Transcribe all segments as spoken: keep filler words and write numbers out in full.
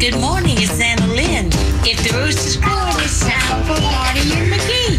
Good morning, it's Anna Lynn. If the rooster's crowing, it's time for Marty and McGee.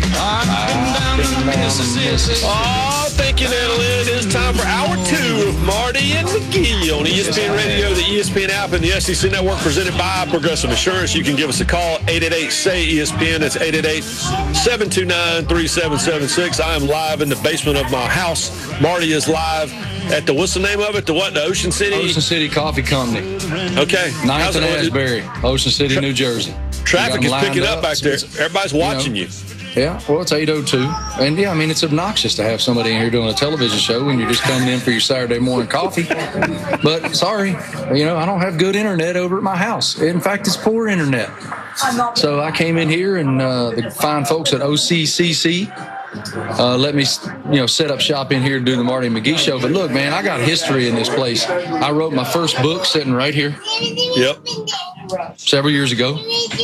Oh, thank you, Anna Lynn. It's time for hour two of Marty and McGee on E S P N Radio, the E S P N app, and the S E C Network, presented by Progressive Insurance. You can give us a call, eight eight eight, S A Y, E S P N. That's eight eight eight, seven two nine, three seven seven six. I am live in the basement of my house. Marty is live at the, what's the name of it? The what? The Ocean City? Ocean City Coffee Company. Okay. ninth and Asbury, Ocean City, New Jersey. Traffic is picking up back there. Everybody's watching you. Yeah, well, it's eight oh two. And, yeah, I mean, it's obnoxious to have somebody in here doing a television show when you're just coming in for your Saturday morning coffee. But, sorry, you know, I don't have good internet over at my house. In fact, it's poor internet. So I came in here, and uh, the fine folks at O C C C uh, let me, you know, set up shop in here to do the Marty and McGee show. But, look, man, I got history in this place. I wrote my first book sitting right here. Yep. Several years ago,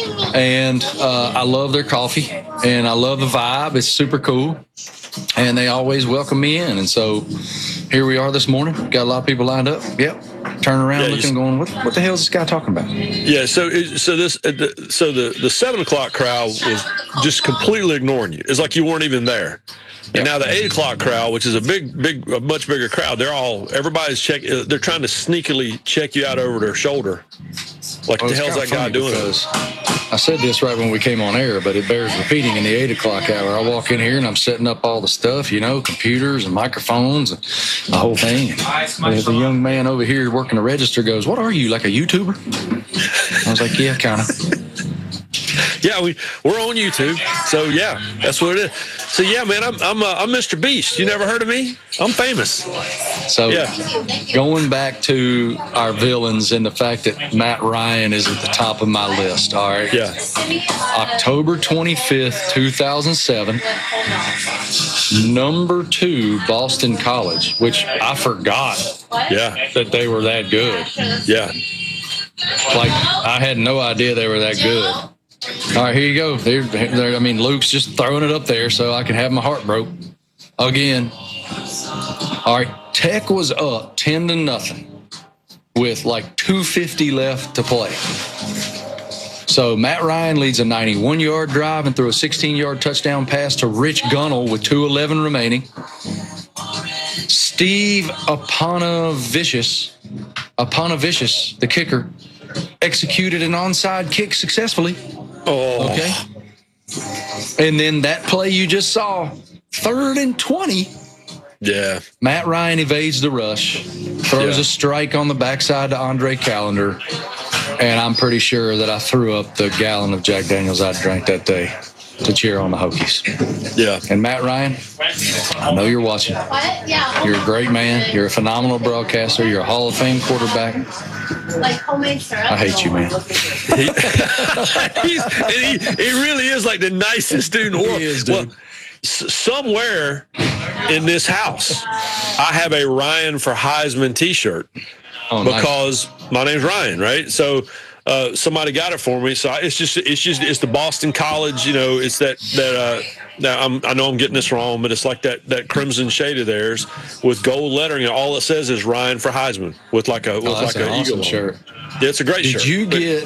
and uh, I love their coffee, and I love the vibe. It's super cool, and they always welcome me in. And so here we are this morning. Got a lot of people lined up. Yep. Turn around, yeah, looking, going, what, what the hell is this guy talking about? Yeah. So, so this, so the the seven o'clock crowd was just completely ignoring you. It's like you weren't even there. And now the eight o'clock crowd, which is a big, big, a much bigger crowd, they're all, everybody's check. They're trying to sneakily check you out over their shoulder. Like, well, what the hell's that guy doing? I said this right when we came on air, but it bears repeating. In the eight o'clock hour, I walk in here and I'm setting up all the stuff, you know, computers and microphones and the whole thing. And the, the young man over here working the register goes, "What are you, like a YouTuber?" I was like, "Yeah, kind of." Yeah, we we're on YouTube, so yeah, that's what it is. So yeah, man, I'm I'm uh, I'm Mister Beast. You never heard of me? I'm famous. So yeah. Going back to our villains and the fact that Matt Ryan is at the top of my list. All right. Yeah. October twenty-fifth, two thousand seven. Number two, Boston College, which I forgot. Yeah. That they were that good. Yeah. Like I had no idea they were that good. All right, here you go. They're, they're, I mean, Luke's just throwing it up there so I can have my heart broke again. All right, Tech was up ten to nothing with like two fifty left to play. So Matt Ryan leads a ninety-one-yard drive and threw a sixteen-yard touchdown pass to Rich Gunnell with two eleven remaining. Steve Aponavicius, Aponavicius, the kicker, executed an onside kick successfully. Oh. Okay. And then that play you just saw, third and twenty. Yeah. Matt Ryan evades the rush, throws yeah. a strike on the backside to Andre Callender, and I'm pretty sure that I threw up the gallon of Jack Daniels I drank that day to cheer on the Hokies. Yeah. And Matt Ryan, I know you're watching. You're a great man. You're a phenomenal broadcaster. You're a Hall of Fame quarterback. Like homemade syrup. I hate you, man. he, he's, he, he really is like the nicest dude in the world. He is, dude. Well, s- somewhere in this house, I have a Ryan for Heisman T-shirt oh, because nice. my name's Ryan, right? So uh, somebody got it for me. So it's just, it's just, it's the Boston College. You know, it's that that. Uh, now I'm, I know I'm getting this wrong, but it's like that that crimson shade of theirs with gold lettering, and all it says is Ryan for Heisman with like a with oh, like an an awesome eagle shirt. Yeah, it's a great did shirt. Did you but, get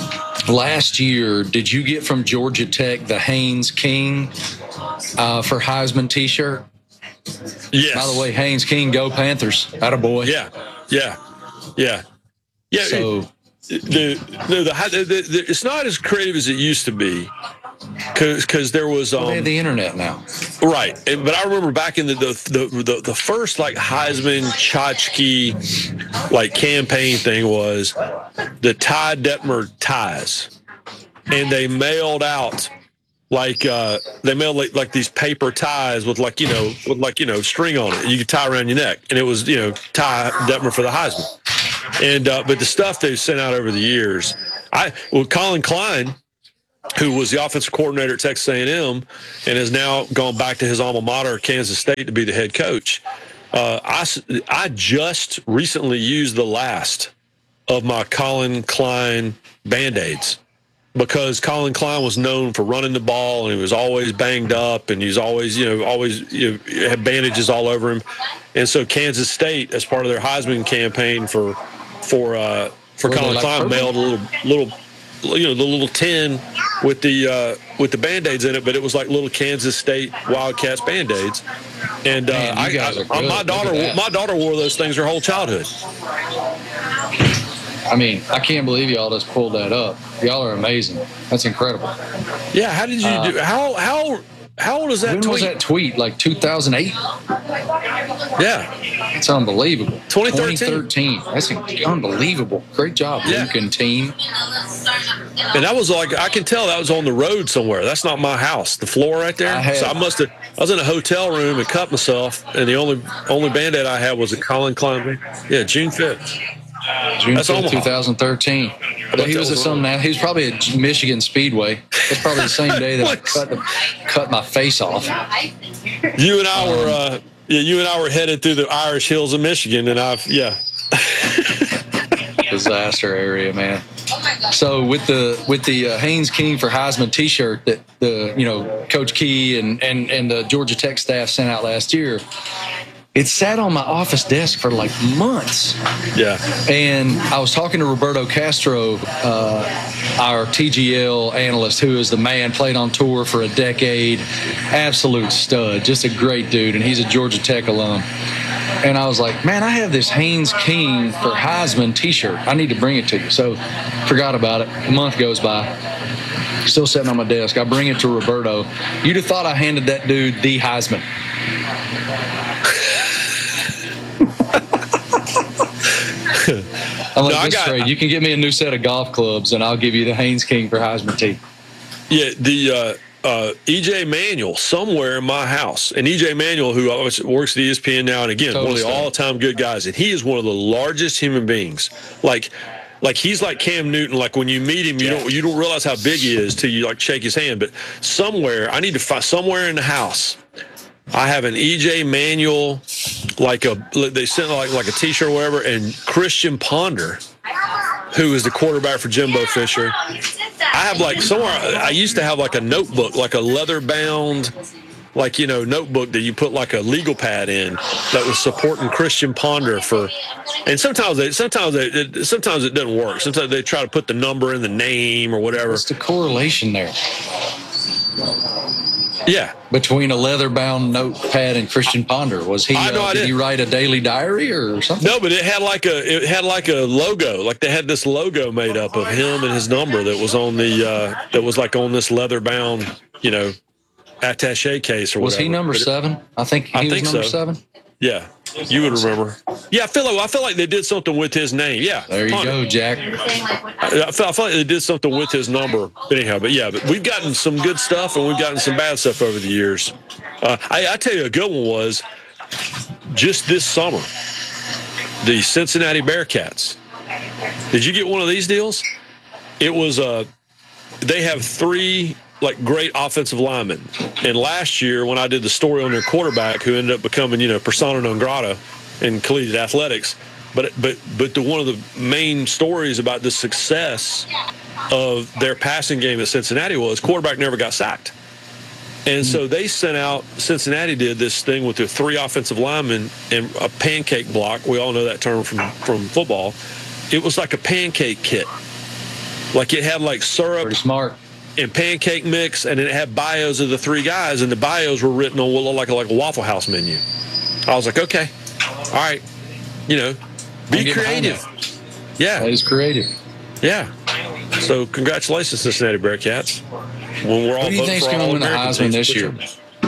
last year? Did you get from Georgia Tech the Haynes King uh, for Heisman T-shirt? Yes. By the way, Haynes King, go Panthers! Attaboy. Yeah, yeah, yeah, yeah. So the the, the, the, the, the it's not as creative as it used to be. Because because there was um, well, they have the internet now, right? But I remember back in the the the, the, the first like Heisman Tchotchke like campaign thing was the Ty Detmer ties, and they mailed out like uh, they mailed like, like these paper ties with like you know with like you know string on it. You could tie around your neck, and it was you know Ty Detmer for the Heisman. And uh, but the stuff they've sent out over the years, I well Colin Klein, who was the offensive coordinator at Texas A and M and has now gone back to his alma mater, Kansas State, to be the head coach. Uh, I, I just recently used the last of my Colin Klein Band-Aids because Colin Klein was known for running the ball, and he was always banged up, and he's always, you know, always you know, had bandages all over him. And so Kansas State, as part of their Heisman campaign for for uh, for Were they Colin like Klein purple? mailed a little little you know the little tin with the uh, with the Band-Aids in it, but it was like little Kansas State Wildcats Band-Aids. And uh, Man, you I, guys I, are good. my Look daughter, at that. my daughter wore those things her whole childhood. I mean, I can't believe y'all just pulled that up. Y'all are amazing. That's incredible. Yeah, how did you Uh, do? How how how old is that When tweet? was that tweet? Like two thousand eight? Yeah, It's unbelievable. twenty thirteen. twenty thirteen. That's unbelievable. Great job, Yeah. Luke and team. and that was like I can tell that was on the road somewhere. That's not my house. The floor right there. I had- so I must have. I was in a hotel room and cut myself, and the only only Band-Aid I had was a Colin Klein. Yeah, June fifth. June That's fifth, Omaha. twenty thirteen. bet He that was at was some. Omaha. He was probably at Michigan Speedway. It's probably the same day that I What? cut, the, cut my face off. You and I were. Uh, yeah, you and I were headed through the Irish hills of Michigan, and I've yeah. Disaster area, man. So with the with the uh, Haynes King for Heisman T-shirt that the you know Coach Key and and and the Georgia Tech staff sent out last year, it sat on my office desk for like months. Yeah. And I was talking to Roberto Castro, uh, our T G L analyst, who is the man, played on tour for a decade, absolute stud, just a great dude, and he's a Georgia Tech alum. And I was like, man, I have this Haynes King for Heisman T-shirt. I need to bring it to you. So forgot about it. A month goes by. Still sitting on my desk. I bring it to Roberto. You'd have thought I handed that dude the Heisman. I'm like, No, I this got- trade. You can give me a new set of golf clubs, and I'll give you the Haynes King for Heisman tee. Yeah, the uh, uh, E J Manuel somewhere in my house, and E J Manuel, who obviously works at E S P N now, and again, Total one of the stud. all-time good guys, and he is one of the largest human beings. Like, like he's like Cam Newton. Like when you meet him, you don't you don't realize how big he is till you like shake his hand. But somewhere, I need to find somewhere in the house. I have an E J Manuel, like a they sent like like a T-shirt or whatever, and Christian Ponder, who is the quarterback for Jimbo Fisher. I have like somewhere. I used to have like a notebook, like a leather-bound, like you know, notebook that you put like a legal pad in that was supporting Christian Ponder for. And sometimes they, sometimes they, it, sometimes it doesn't work. Sometimes they try to put the number in the name or whatever. What's the correlation there Yeah. between a leather-bound notepad and Christian Ponder? Was he? I had no Uh, did idea. he write a daily diary or something? No, but it had like a it had like a logo. Like they had this logo made up of him and his number that was on the uh, that was like on this leather-bound, you know, attaché case or Was whatever. he number But it- seven? I think he I was think number so. seven. Yeah, you would remember. Yeah, I feel like I feel like they did something with his name. Yeah, There you Ponder. go, Jack. I I feel, I feel like they did something with his number. Anyhow, but yeah, but we've gotten some good stuff and we've gotten some bad stuff over the years. Uh, I, I tell you, a good one was just this summer, the Cincinnati Bearcats. Did you get one of these deals? It was uh, they have three like great offensive linemen, and last year when I did the story on their quarterback, who ended up becoming you know persona non grata in collegiate athletics, but but but the one of the main stories about the success of their passing game at Cincinnati was quarterback never got sacked. And so they sent out, Cincinnati did this thing with their three offensive linemen and a pancake block. We all know that term from, from football. It was like a pancake kit. Like it had like syrup Pretty smart. and pancake mix, and it had bios of the three guys, and the bios were written on what looked like a, like a Waffle House menu. I was like, okay, all right, you know, be I'm getting behind creative. That Yeah, is creative. yeah. So congratulations, Cincinnati Bearcats. When we're all Who do you voting think's for going to win the All-American Heisman teams, this year?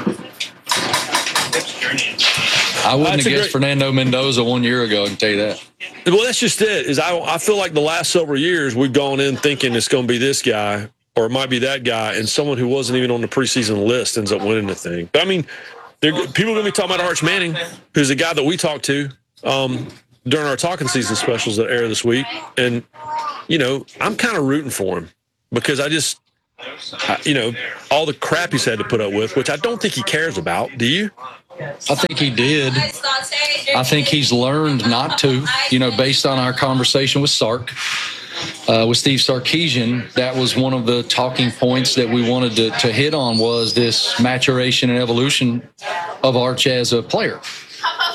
which I wouldn't That's have a guessed great- Fernando Mendoza one year ago. I can tell you that. Well, that's just it. Is I I feel like the last several years we've gone in thinking it's going to be this guy or it might be that guy, and someone who wasn't even on the preseason list ends up winning the thing. But I mean, there, people are going to be talking about Arch Manning, who's a guy that we talked to um, during our talking season specials that air this week, and you know I'm kind of rooting for him because I just. I- You know, all the crap he's had to put up with, which I don't think he cares about. Do you? I think he did. I think he's learned not to, you know, based on our conversation with Sark, uh, with Steve Sarkisian. That was one of the talking points that we wanted to, to hit on was this maturation and evolution of Arch as a player.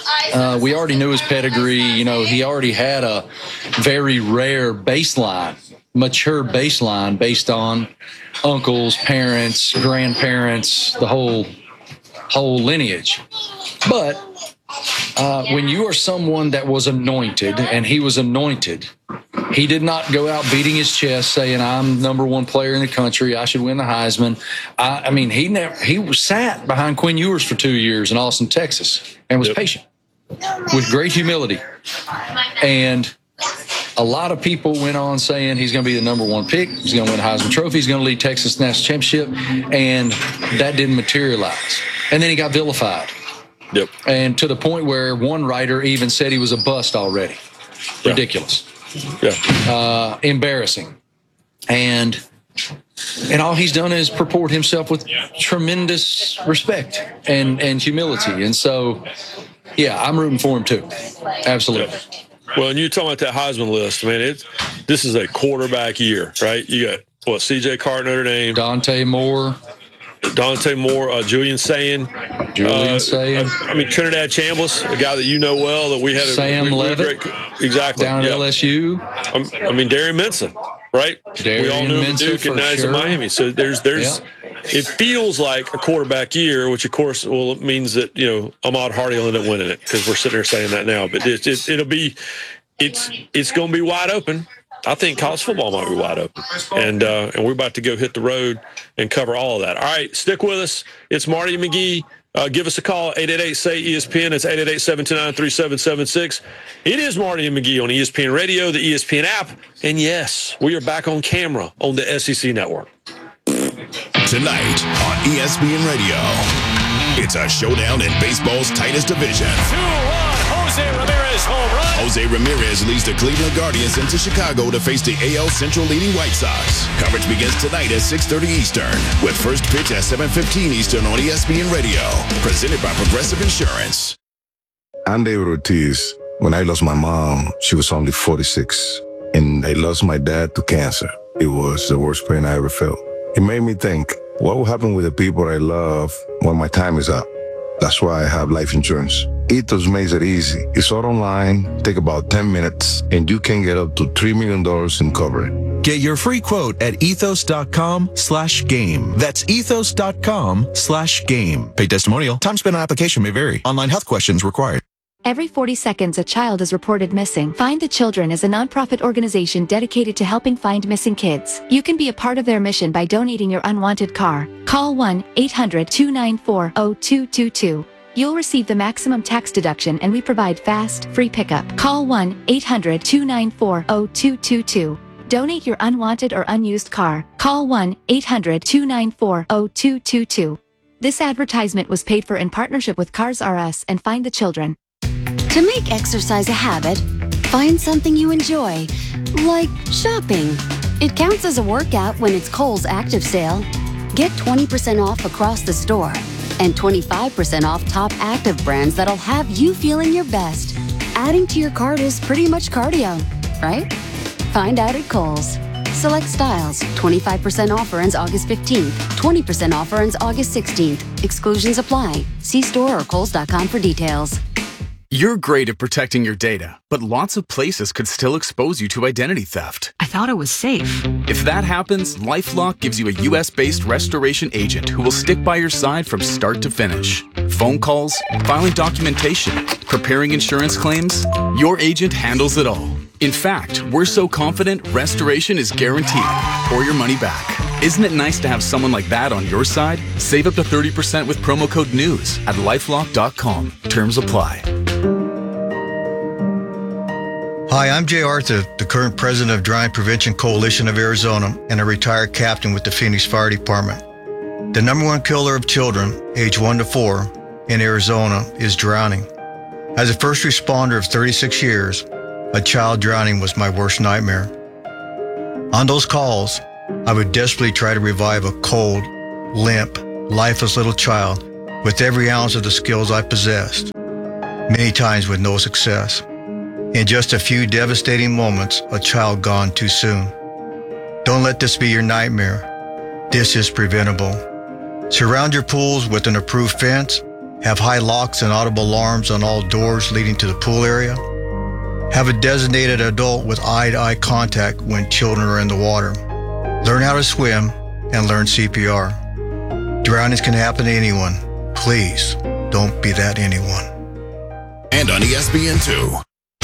uh, we already knew his pedigree. You know, he already had a very rare baseline, mature baseline based on uncles, parents, grandparents, the whole whole lineage. But uh, when you are someone that was anointed, and he was anointed, he did not go out beating his chest saying, I'm number one player in the country, I should win the Heisman. I, I mean, he never he was sat behind Quinn Ewers for two years in Austin, Texas, and was yep. patient with great humility. And a lot of people went on saying he's going to be the number one pick, he's going to win the Heisman Trophy, he's going to lead Texas national championship, and that didn't materialize. And then he got vilified. Yep. And to the point where one writer even said he was a bust already. Yeah. Ridiculous. Yeah. Uh, embarrassing. And and all he's done is purport himself with tremendous respect and, and humility. And so, yeah, I'm rooting for him too. Absolutely. Yeah. Well, and you're talking about that Heisman list, man. It's this is a quarterback year, right? You got what? C J Carr, Notre Dame, Dante Moore, Dante Moore, uh, Julian Sayin, Julian uh, Sayin. I, I mean Trinidad Chambliss, a guy that you know well that we had. A, Sam we, we Levitt, great, exactly down at yep. L S U. Um, I mean Darian Minson, right? Darian we all knew him at Duke, and now he's sure. in Miami. So there's there's. Yep. It feels like a quarterback year, which of course, well, it means that you know Ahmad Hardy will end up winning it because we're sitting there saying that now. But it, it, it'll be, it's it's going to be wide open. I think college football might be wide open, and uh, and we're about to go hit the road and cover all of that. All right, stick with us. It's Marty McGee. Uh, give us a call, eight eight eight, S A Y, E S P N. It's eight eight eight, seven two nine, three seven seven six. It is Marty and McGee on E S P N Radio, the E S P N app, and yes, we are back on camera on the S E C Network. Tonight on E S P N Radio, it's a showdown in baseball's tightest division. two one, Jose Ramirez home run. Jose Ramirez leads the Cleveland Guardians into Chicago to face the A L Central leading White Sox. Coverage begins tonight at six thirty Eastern, with first pitch at seven fifteen Eastern on E S P N Radio. Presented by Progressive Insurance. I'm David Ortiz. When I lost my mom, she was only forty-six, and I lost my dad to cancer. It was the worst pain I ever felt. It made me think, what will happen with the people I love when my time is up? That's why I have life insurance. Ethos makes it easy. It's all online, take about ten minutes, and you can get up to three million dollars in coverage. Get your free quote at ethos.com slash game. That's ethos.com slash game. Paid testimonial. Time spent on application may vary. Online health questions required. Every forty seconds, a child is reported missing. Find the Children is a nonprofit organization dedicated to helping find missing kids. You can be a part of their mission by donating your unwanted car. Call one eight hundred, two nine four, zero two two two. You'll receive the maximum tax deduction, and we provide fast, free pickup. Call one eight hundred, two nine four, zero two two two. Donate your unwanted or unused car. Call one eight hundred, two nine four, zero two two two. This advertisement was paid for in partnership with Cars R Us and Find the Children. To make exercise a habit, find something you enjoy, like shopping. It counts as a workout when it's Kohl's Active Sale. Get twenty percent off across the store and twenty-five percent off top active brands that'll have you feeling your best. Adding to your cart is pretty much cardio, right? Find out at Kohl's. Select styles. twenty-five percent offer ends August fifteenth. twenty percent offer ends August sixteenth. Exclusions apply. See store or kohls dot com for details. You're great at protecting your data, but lots of places could still expose you to identity theft. I thought it was safe. If that happens, LifeLock gives you a U S-based restoration agent who will stick by your side from start to finish. Phone calls, filing documentation, preparing insurance claims, your agent handles it all. In fact, we're so confident restoration is guaranteed or your money back. Isn't it nice to have someone like that on your side? Save up to thirty percent with promo code NEWS at lifelock dot com. Terms apply. Hi, I'm Jay Arthur, the current president of Drowning Prevention Coalition of Arizona and a retired captain with the Phoenix Fire Department. The number one killer of children, age one to four, in Arizona is drowning. As a first responder of thirty-six years, a child drowning was my worst nightmare. On those calls, I would desperately try to revive a cold, limp, lifeless little child with every ounce of the skills I possessed, many times with no success. In just a few devastating moments, a child gone too soon. Don't let this be your nightmare. This is preventable. Surround your pools with an approved fence, Have high locks and audible alarms on all doors leading to the pool area. Have a designated adult with eye-to-eye contact when children are in the water. Learn how to swim and learn C P R. Drownings can happen to anyone. Please don't be that anyone. And on E S P N two.